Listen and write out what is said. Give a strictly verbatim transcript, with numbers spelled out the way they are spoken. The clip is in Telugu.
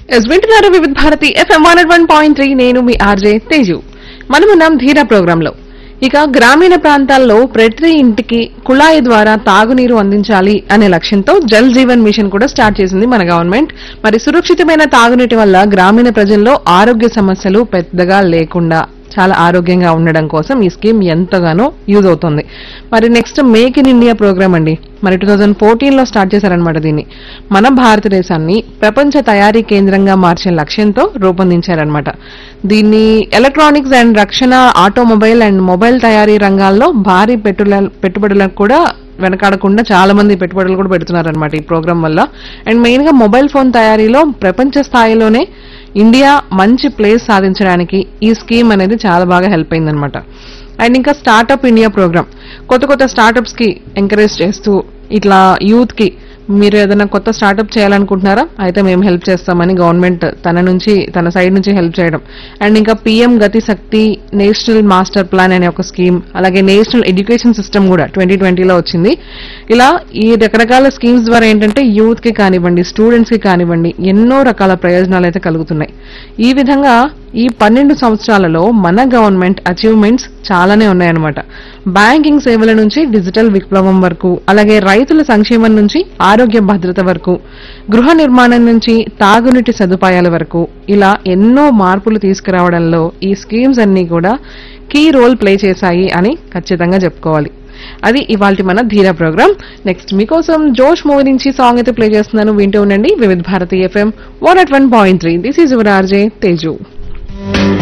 ఎస్ వింటున్నారు వివిధ Bharati FM one one point three. నేను మీ ఆర్జే తేజు. మనమున్నాం ధీరా ప్రోగ్రామ్ లో. ఇక గ్రామీణ ప్రాంతాల్లో ప్రతి ఇంటికి కుళాయి ద్వారా తాగునీరు అందించాలి అనే లక్ష్యంతో జల్ జీవన్ మిషన్ కూడా స్టార్ట్ చేసింది మన గవర్నమెంట్. మరి సురక్షితమైన తాగునీటి వల్ల గ్రామీణ ప్రజల్లో ఆరోగ్య సమస్యలు పెద్దగా లేకుండా చాలా ఆరోగ్యంగా ఉండడం కోసం ఈ స్కీమ్ ఎంతగానో యూజ్ అవుతుంది. మరి next make in India programme అండి. మరి టూ థౌజండ్ ఫోర్టీన్ లో స్టార్ట్ చేశారనమాట దీన్ని. మన భారతదేశాన్ని ప్రపంచ తయారీ కేంద్రంగా మార్చే లక్ష్యంతో రూపొందించారనమాట. దీన్ని ఎలక్ట్రానిక్స్ అండ్ రక్షణ, ఆటోమొబైల్ అండ్ మొబైల్ తయారీ రంగాల్లో భారీ పెట్టుల పెట్టుబడులకు కూడా వెనకాడకుండా చాలా మంది పెట్టుబడులు కూడా పెడుతున్నారనమాట ఈ ప్రోగ్రామ్ వల్ల. అండ్ మెయిన్ గా మొబైల్ ఫోన్ తయారీలో ప్రపంచ స్థాయిలోనే ఇండియా మంచి ప్లేస్ సాధించడానికి ఈ స్కీమ్ అనేది చాలా బాగా హెల్ప్ అయిందనమాట. అండ్ ఇంకా స్టార్ట్అప్ ఇండియా ప్రోగ్రామ్ కొత్త కొత్త స్టార్ట్అప్స్ కి ఎంకరేజ్ చేస్తూ ఇట్లా యూత్ కి మీరు ఏదైనా కొత్త స్టార్ట్అప్ చేయాలనుకుంటున్నారా అయితే మేము హెల్ప్ చేస్తామని గవర్నమెంట్ తన నుంచి తన సైడ్ నుంచి హెల్ప్ చేయడం. అండ్ ఇంకా పీఎం గతి శక్తి నేషనల్ మాస్టర్ ప్లాన్ అనే ఒక స్కీమ్, అలాగే నేషనల్ ఎడ్యుకేషన్ సిస్టమ్ కూడా ట్వంటీ ట్వంటీలో వచ్చింది. ఇలా ఈ రకరకాల స్కీమ్స్ ద్వారా ఏంటంటే యూత్ కి కానివ్వండి, స్టూడెంట్స్ కి కానివ్వండి ఎన్నో రకాల ప్రయోజనాలు అయితే కలుగుతున్నాయి. ఈ విధంగా ఈ పన్నెండు సంవత్సరాలలో మన గవర్నమెంట్ అచీవ్మెంట్స్ చాలానే ఉన్నాయన్నమాట. బ్యాంకింగ్ సేవల నుంచి డిజిటల్ విప్లవం వరకు, అలాగే రైతుల సంక్షేమం నుంచి ఆరోగ్య భద్రత వరకు, గృహ నిర్మాణం నుంచి తాగునీటి సదుపాయాల వరకు ఇలా ఎన్నో మార్పులు తీసుకురావడంలో ఈ స్కీమ్స్ అన్ని కూడా కీ రోల్ ప్లే చేశాయి అని ఖచ్చితంగా చెప్పుకోవాలి. అది ఇవాల్టి మన ధీరా ప్రోగ్రామ్. నెక్స్ట్ మీకోసం జోష్ మూవీ నుంచి సాంగ్ అయితే ప్లే చేస్తున్నాను, వింటూ ఉండండి వివిధ Bharati FM one at one point three. This is your RJ Teju.